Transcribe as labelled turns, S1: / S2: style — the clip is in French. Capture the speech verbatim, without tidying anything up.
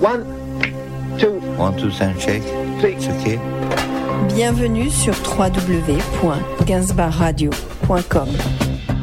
S1: One, two,
S2: One, two, sound check.
S1: three.
S2: It's okay.
S3: Bienvenue sur w w w point gainsbourg radio point com.